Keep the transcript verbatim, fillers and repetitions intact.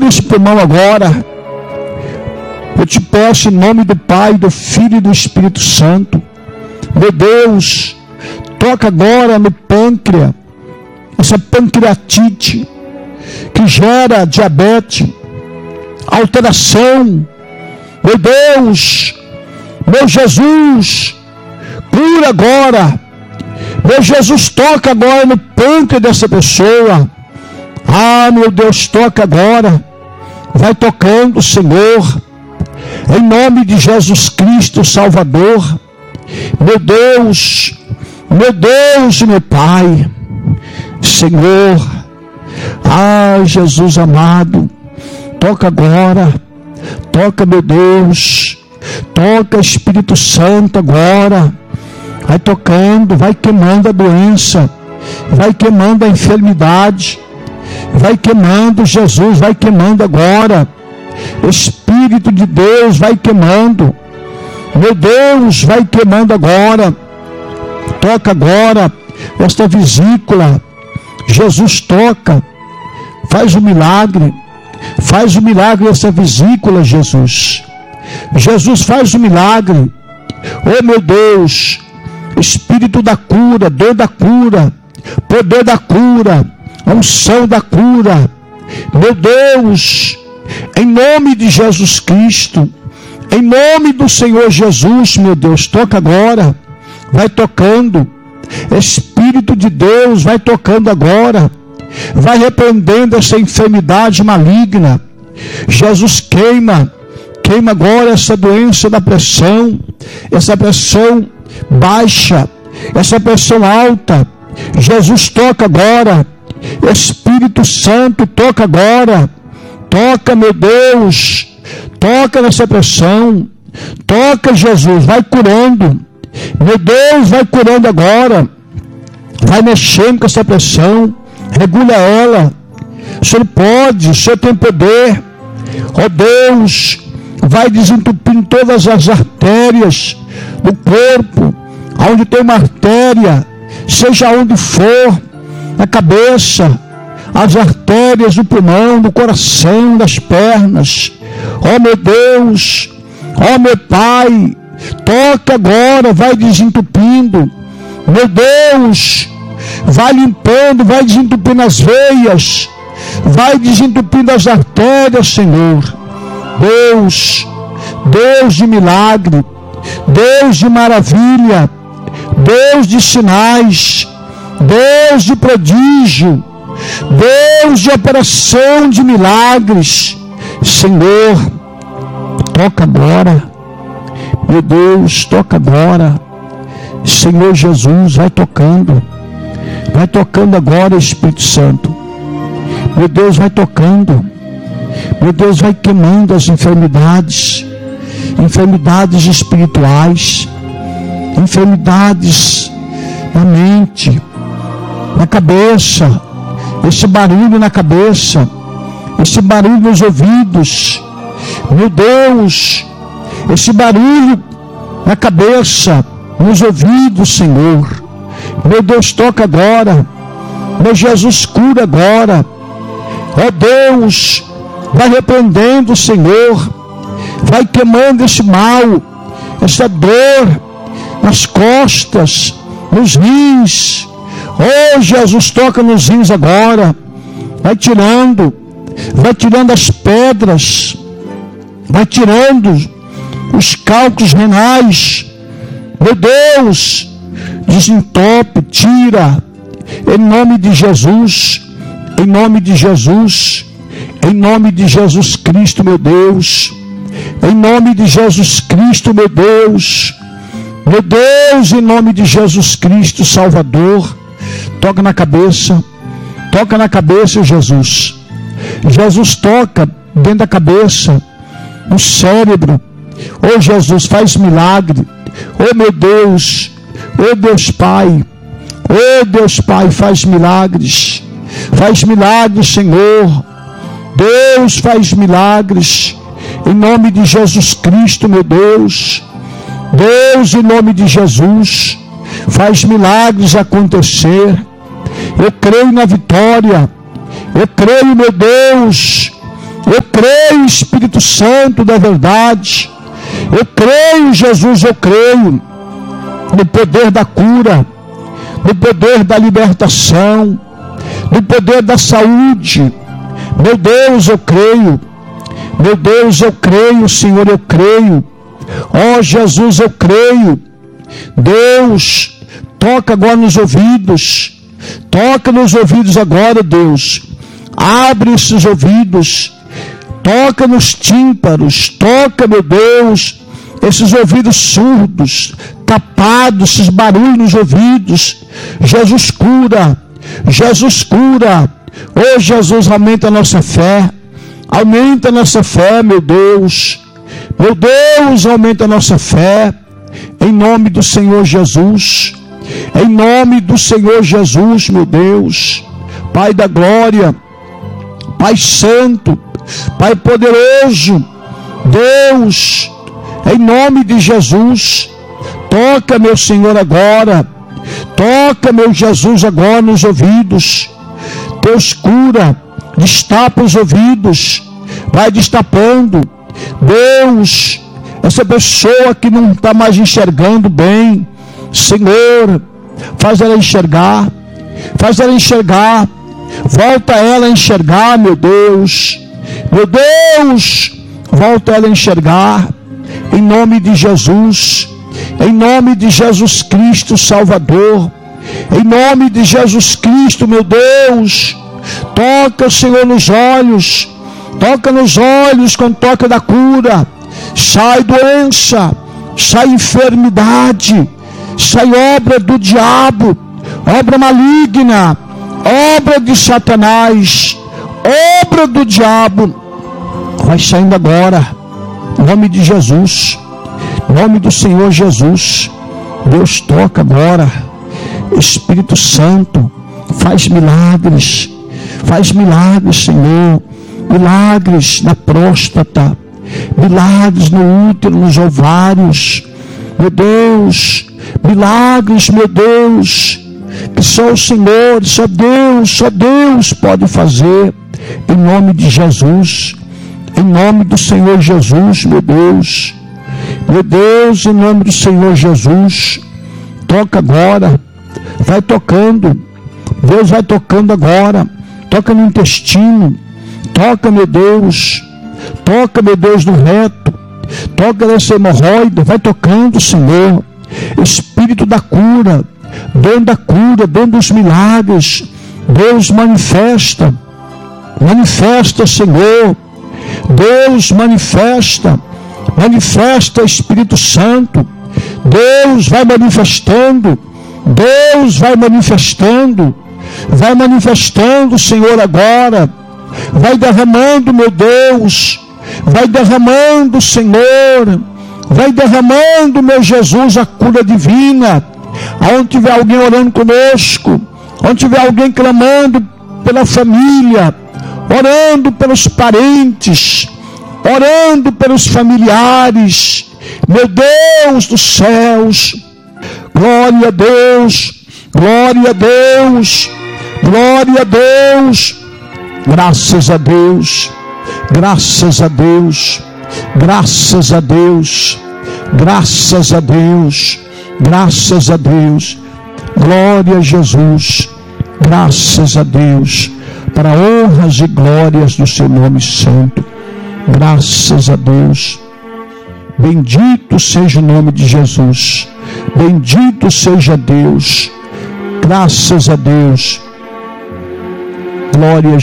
esse pulmão agora. Eu te peço em nome do Pai, do Filho e do Espírito Santo. Meu Deus, toca agora no pâncreas, essa pancreatite que gera diabetes, alteração. Meu Deus, meu Jesus, cura agora. Meu Jesus, toca agora no pâncreas dessa pessoa. Ah, meu Deus, toca agora. Vai tocando, Senhor, em nome de Jesus Cristo, Salvador. Meu Deus, meu Deus, meu Pai, Senhor. Ah, Jesus amado, toca agora. Toca, meu Deus. Toca, Espírito Santo, agora. Vai tocando, vai queimando a doença, vai queimando a enfermidade, vai queimando, Jesus, vai queimando agora. Espírito de Deus, vai queimando. Meu Deus, vai queimando agora. Toca agora esta vesícula. Jesus, toca. Faz o milagre. Faz o milagre essa vesícula, Jesus. Jesus, faz o milagre. Oh, meu Deus. Espírito da cura, dor da cura, poder da cura, unção da cura. Meu Deus, em nome de Jesus Cristo, em nome do Senhor Jesus, meu Deus, toca agora. Vai tocando. Espírito de Deus, vai tocando agora. Vai repreendendo essa enfermidade maligna. Jesus, queima. Queima agora essa doença da pressão. Essa pressão baixa. Essa pressão alta. Jesus, toca agora. Espírito Santo, toca agora. Toca, meu Deus. Toca nessa pressão. Toca, Jesus. Vai curando. Meu Deus, vai curando agora. Vai mexendo com essa pressão. Regula ela. O Senhor pode, o Senhor tem poder. Ó Deus, vai desentupindo todas as artérias do corpo. Onde tem uma artéria, seja onde for, na cabeça, as artérias do pulmão, do coração, das pernas. Ó meu Deus, ó meu Pai, toca agora, vai desentupindo. Meu Deus, vai limpando, vai desentupindo as veias, vai desentupindo as artérias, Senhor. Deus, Deus de milagre, Deus de maravilha, Deus de sinais, Deus de prodígio, Deus de operação de milagres. Senhor, toca agora. Meu Deus, toca agora. Senhor Jesus, vai tocando. Vai tocando agora, Espírito Santo. Meu Deus, vai tocando. Meu Deus, vai queimando as enfermidades. Enfermidades espirituais. Enfermidades na mente, na cabeça. Esse barulho na cabeça. Esse barulho nos ouvidos. Meu Deus, esse barulho na cabeça, nos ouvidos, Senhor. Meu Deus, toca agora. Meu Jesus, cura agora. Ó Deus, vai repreendendo, Senhor. Vai queimando esse mal, essa dor nas costas, nos rins. Oh Jesus, toca nos rins agora. Vai tirando, vai tirando as pedras, vai tirando os cálculos renais. Meu Deus, desentope, tira, em nome de Jesus, em nome de Jesus, em nome de Jesus Cristo, meu Deus, em nome de Jesus Cristo, meu Deus, meu Deus, em nome de Jesus Cristo, Salvador. Toca na cabeça, toca na cabeça, Jesus. Jesus, toca dentro da cabeça, no cérebro. Oh Jesus, faz milagre. Oh meu Deus, oh Deus Pai, oh Deus Pai, faz milagres. Faz milagres, Senhor. Deus, faz milagres. Em nome de Jesus Cristo, meu Deus. Deus, em nome de Jesus, faz milagres acontecer. Eu creio na vitória. Eu creio, meu Deus, Eu creio, Espírito Santo da verdade. Eu creio, Jesus, eu creio no poder da cura, no poder da libertação, no poder da saúde. Meu Deus, eu creio. Meu Deus, eu creio, Senhor, eu creio. Ó Jesus, eu creio. Deus, toca agora nos ouvidos. Toca nos ouvidos agora, Deus. Abre esses ouvidos. Toca nos tímpanos. Toca, meu Deus, esses ouvidos surdos, tapados, esses barulhos nos ouvidos. Jesus cura. Jesus cura. Ô Jesus, aumenta a nossa fé. Aumenta a nossa fé, meu Deus. Meu Deus, aumenta a nossa fé. Em nome do Senhor Jesus. Em nome do Senhor Jesus, meu Deus. Pai da glória. Pai santo. Pai poderoso. Deus. Em nome de Jesus. Toca, meu Senhor, agora. Toca, meu Jesus, agora nos ouvidos. Deus cura. Destapa os ouvidos, vai destapando. Deus, essa pessoa que não está mais enxergando bem, Senhor, faz ela enxergar, faz ela enxergar, volta ela a enxergar, meu Deus, meu Deus, volta ela a enxergar, em nome de Jesus, em nome de Jesus Cristo Salvador, em nome de Jesus Cristo, meu Deus. Toca, Senhor, nos olhos. Toca nos olhos com toque da cura. Sai doença. Sai enfermidade. Sai obra do diabo. Obra maligna. Obra de Satanás. Obra do diabo. Vai saindo agora. Em nome de Jesus. Em nome do Senhor Jesus. Deus toca agora. Espírito Santo. Faz milagres. Faz milagres, Senhor. Milagres na próstata. Milagres no útero, nos ovários. Meu Deus. Milagres, meu Deus. Que só o Senhor, só Deus, só Deus pode fazer. Em nome de Jesus. Em nome do Senhor Jesus, meu Deus. Meu Deus, em nome do Senhor Jesus. Toca agora. Vai tocando. Deus vai tocando agora. Toca no intestino, toca, meu Deus, toca, meu Deus, no reto, toca nessa hemorroida, vai tocando, Senhor. Espírito da cura, dom da cura, dom dos milagres, Deus manifesta, manifesta, Senhor. Deus manifesta, manifesta, Espírito Santo. Deus vai manifestando, Deus vai manifestando. Vai manifestando, Senhor, agora. Vai derramando, meu Deus. Vai derramando, Senhor. Vai derramando, meu Jesus, a cura divina. Aonde tiver alguém orando conosco, onde tiver alguém clamando pela família, orando pelos parentes, orando pelos familiares, meu Deus dos céus, glória a Deus, glória a Deus, glória a Deus, graças a Deus, graças a Deus, graças a Deus, graças a Deus, graças a Deus, glória a Jesus, graças a Deus, para honras e glórias do seu nome santo, graças a Deus. Bendito seja o nome de Jesus, bendito seja Deus, graças a Deus, glória a